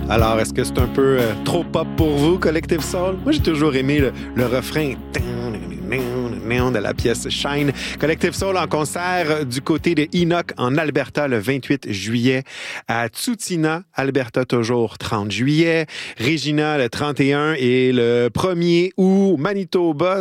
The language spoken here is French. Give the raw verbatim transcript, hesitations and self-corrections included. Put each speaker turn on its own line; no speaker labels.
Alors, est-ce que c'est un peu euh, trop pop pour vous, Collective Soul? Moi, j'ai toujours aimé le, le refrain de la pièce Shine. Collective Soul en concert du côté de Enoch en Alberta le vingt-huit juillet. À Tsutina, Alberta toujours trente juillet. Regina le trente et un et le premier août, Manitoba.